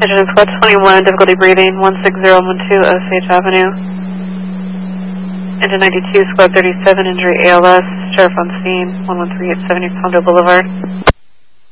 Engine Squad 21, difficulty breathing, 16012 Osage Avenue. Engine 92, Squad 37, injury ALS, Sheriff on scene, 113 870 Palmdale Boulevard.